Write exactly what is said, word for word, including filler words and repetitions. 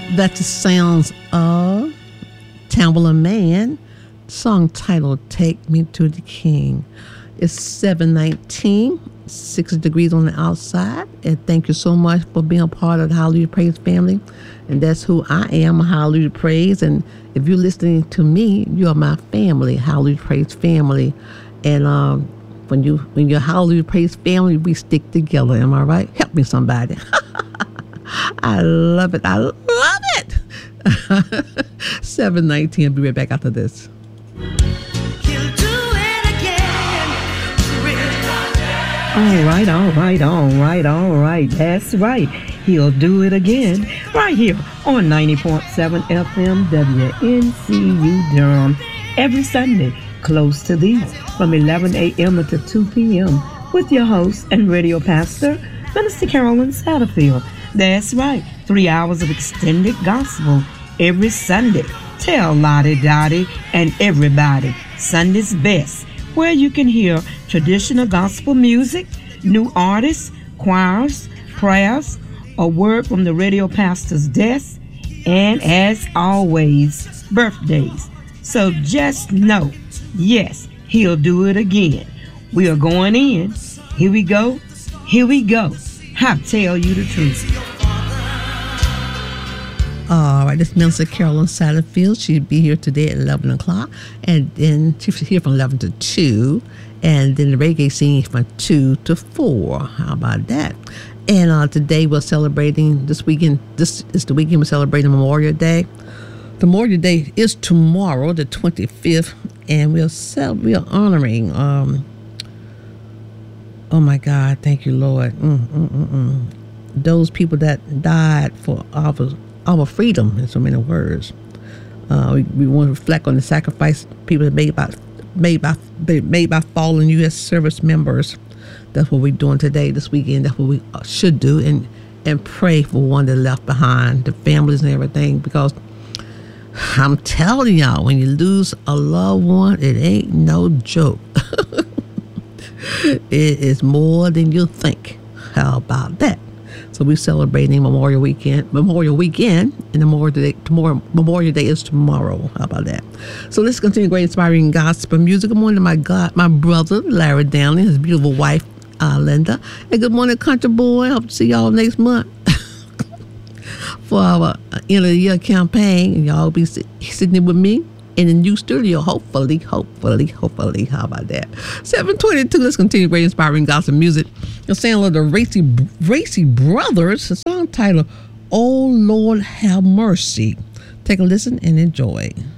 That's the sounds of Tambourine Man, song titled Take Me to the King. It's seven nineteen, six degrees on the outside, and thank you so much for being a part of the Hallelujah Praise family. And that's who I am, Hallelujah Praise. And if you're listening to me, you are my family, Hallelujah Praise family. And um, when you when you're Hallelujah Praise family, we stick together. Am I right? Help me, somebody. I love it. I love it. seven nineteen. I'll be right back after this. All right, all right, all right, all right. That's right. He'll do it again right here on ninety point seven F M W N C U Durham every Sunday, close to these, from eleven a.m. until two p.m. with your host and radio pastor, Minister Carolyn Satterfield. That's right. Three hours of extended gospel every Sunday. Tell Lottie Dottie and everybody Sunday's best, where you can hear traditional gospel music, new artists, choirs, prayers, a word from the radio pastor's desk, and as always, birthdays. So just know, yes, he'll do it again. We are going in. Here we go. Here we go. I tell you the truth. All right, this is Minister Carolyn Satterfield. She'll be here today at eleven o'clock, and then she's here from eleven to two, and then the reggae scene from two to four. How about that? And uh, today we're celebrating, this weekend, this is the weekend we're celebrating Memorial Day. The Memorial Day is tomorrow, the twenty-fifth, and we're, cel- we are honoring, um, oh my God, thank you, Lord, mm, mm, mm, mm. those people that died for our our freedom, in so many words. Uh, we, we want to reflect on the sacrifice people have made by made by made by fallen U S service members. That's what we're doing today, this weekend. That's what we should do, and and pray for one that left behind, the families and everything. Because I'm telling y'all, when you lose a loved one, it ain't no joke. It is more than you think. How about that? So we're celebrating Memorial Weekend, Memorial Weekend, and Memorial Day, tomorrow, Memorial Day is tomorrow. How about that? So let's continue great inspiring gospel music. Good morning to my God, my brother, Larry Downey, his beautiful wife, uh, Linda. And good morning, country boy. Hope to see y'all next month for our end of the year campaign. And y'all be sit- sitting with me in the new studio, hopefully, hopefully, hopefully. How about that? seven twenty-two, let's continue great inspiring gospel music. The sound of the Racy, Racy Brothers, a song titled, Oh Lord Have Mercy. Take a listen and enjoy.